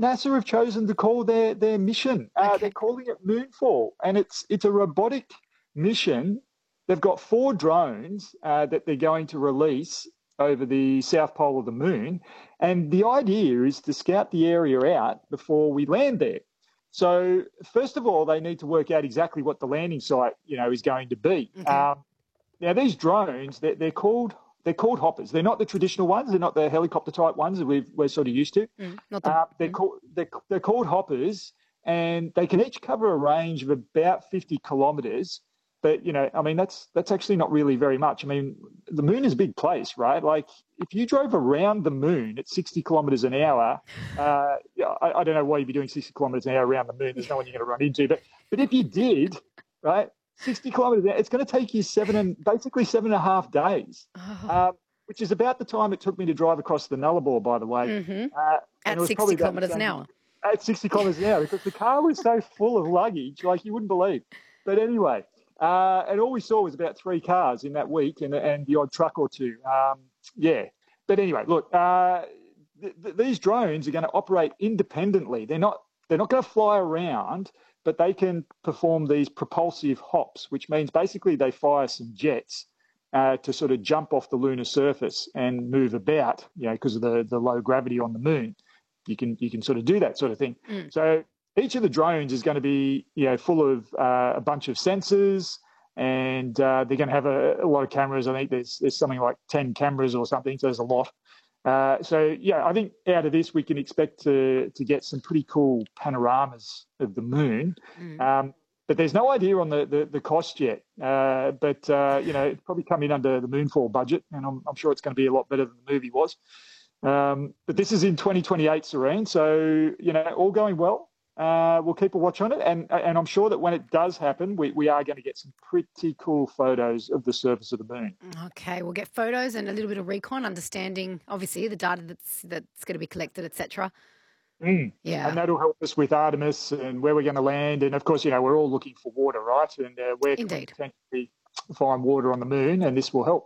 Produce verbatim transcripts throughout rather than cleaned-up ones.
NASA have chosen to call their their mission. Uh, Okay. They're calling it Moonfall, and it's it's a robotic mission. They've got four drones uh, that they're going to release over the south pole of the moon, and the idea is to scout the area out before we land there. So first of all, they need to work out exactly what the landing site, you know, is going to be. Okay. Um, now these drones, they're, they're called they're called hoppers. They're not the traditional ones. They're not the helicopter type ones that we've, we're sort of used to. Mm, not the, Uh, they're mm. called they're, they're called hoppers, and they can each cover a range of about fifty kilometres. But you know, I mean, that's that's actually not really very much. I mean, the moon is a big place, right? Like, if you drove around the moon at sixty kilometres an hour, uh, yeah, I, I don't know why you'd be doing sixty kilometres an hour around the moon. There's no one you're going to run into. But but if you did, right, sixty kilometres an hour, it's going to take you seven and basically seven and a half days, Oh. um, which is about the time it took me to drive across the Nullarbor, by the way. Mhm. Uh, and At it was sixty probably about the kilometres an same- hour. At sixty kilometres an hour, because the car was so full of luggage, like you wouldn't believe. But anyway, uh, and all we saw was about three cars in that week, and and the odd truck or two. Um, yeah. But anyway, look, uh, th- th- these drones are going to operate independently. They're not they're not going to fly around, but they can perform these propulsive hops, which means basically they fire some jets uh, to sort of jump off the lunar surface and move about, you know, because of the, the low gravity on the moon. You can you can sort of do that sort of thing. Mm. So each of the drones is going to be, you know, full of uh, a bunch of sensors, and uh, they're going to have a, a lot of cameras. I think there's there's something like ten cameras or something. So there's a lot. Uh, so yeah, I think out of this we can expect to to get some pretty cool panoramas of the moon. Mm. Um, but there's no idea on the, the, the cost yet. Uh, but, uh, you know, it's probably come in under the Moonfall budget, and I'm, I'm sure it's going to be a lot better than the movie was. Um, but this is in twenty twenty-eight, Serene. So, you know, all going well. Uh, we'll keep a watch on it. And and I'm sure that when it does happen, we, we are going to get some pretty cool photos of the surface of the moon. Okay, we'll get photos and a little bit of recon, understanding, obviously, the data that's that's going to be collected, et cetera. Mm. Yeah. And that'll help us with Artemis and where we're going to land. And, of course, you know, we're all looking for water, right? And uh, where can we Indeed. potentially find water on the moon, and this will help.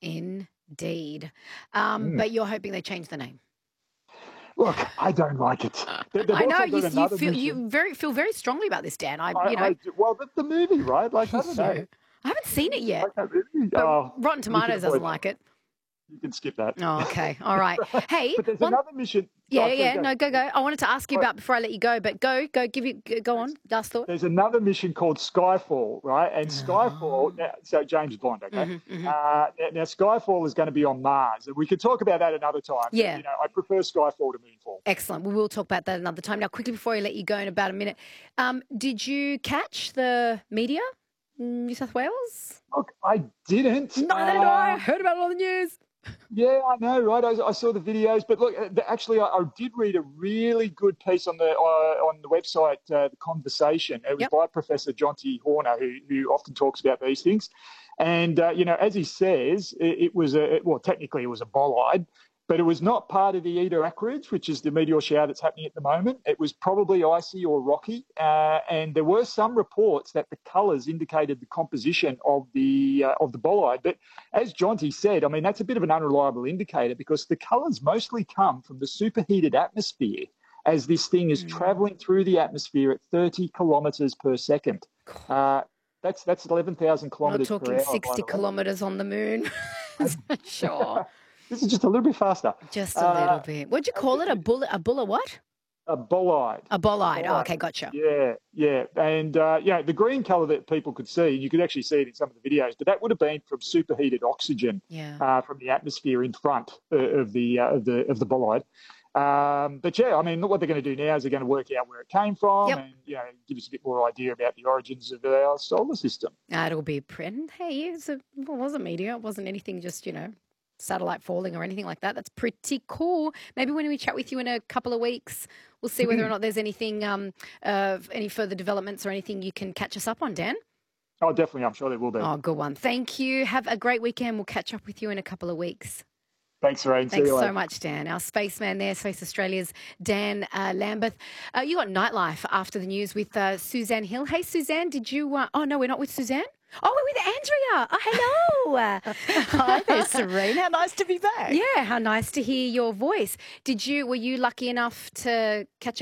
Indeed. Um, Mm. But you're hoping they change the name. Look, I don't like it. They- they've I know also got you, you another feel mission. you very feel very strongly about this, Dan. I, I, you know, I do- well, the, the movie, right? Like, I don't know. Yeah. I haven't seen it yet. Like that movie. But Oh, Rotten you can Tomatoes doesn't avoid like it. that. You can skip that. Oh, okay. All right. Hey, But there's one, another mission. yeah, Oh, sorry, yeah. go. No, go, go. I wanted to ask you Right. about before I let you go, but go, go. Give you, go on. Last thought. There's another mission called Skyfall, right? And Skyfall, Oh. now, so James Bond, okay? Mhm, mhm. Uh, now, now, Skyfall is going to be on Mars, and we could talk about that another time. but, Yeah. you know, I prefer Skyfall to Moonfall. Excellent. We will talk about that another time. Now, quickly before I let you go in about a minute, um, did you catch the media in New South Wales? Look, I didn't. No, no, no. I Uh, heard about it on the news. Yeah, I know, right? I, I saw the videos, but look, uh, the- actually, I, I did read a really good piece on the uh, on the website, uh, the Conversation. It was Yep. by Professor John T. Horner, who who often talks about these things. And uh, you know, as he says, it, it was a well, technically it was a bolide, but it was not part of the Eta Aquarids, which is the meteor shower that's happening at the moment. It was probably icy or rocky, uh, and there were some reports that the colours indicated the composition of the uh, of the bolide. But as Jonty said, I mean, that's a bit of an unreliable indicator, because the colours mostly come from the superheated atmosphere as this thing is Mm. travelling through the atmosphere at thirty kilometres per second. Uh, that's that's eleven thousand Not kilometres per talking hour. by sixty the way. kilometres on the moon. Sure. This is just a little bit faster. Just a Uh, little bit. What'd you call it? A bullet? A bullet? What? A bolide. A bolide. Oh, Bolide. okay, gotcha. Yeah, yeah. And, uh, yeah, the green colour that people could see, you could actually see it in some of the videos, but that would have been from superheated oxygen Yeah. uh, from the atmosphere in front uh, of the uh, of the of the bolide. Um, but, yeah, I mean, what they're going to do now is they're going to work out where it came from Yep. and, you know, give us a bit more idea about the origins of our solar system. That'll be pretty. Hey, it's a, it wasn't meteor. It wasn't anything just, you know, satellite falling or anything like that. That's pretty cool. Maybe when we chat with you in a couple of weeks, we'll see whether or not there's anything, um, uh, any further developments or anything you can catch us up on, Dan. Oh, definitely. I'm sure there will be. Oh, good one. Thank you. Have a great weekend. We'll catch up with you in a couple of weeks. Thanks, Rain. See Thanks you later. so much, Dan. Our spaceman there, Space Australia's Dan uh, Lambeth. Uh, you got Nightlife after the news with uh, Suzanne Hill. Hey, Suzanne, did you... Uh, oh, no, we're not with Suzanne? Oh, we're with Andrea. Oh, hello. Hi there, Serene. How nice to be back. Yeah, how nice to hear your voice. Did you... Were you lucky enough to catch a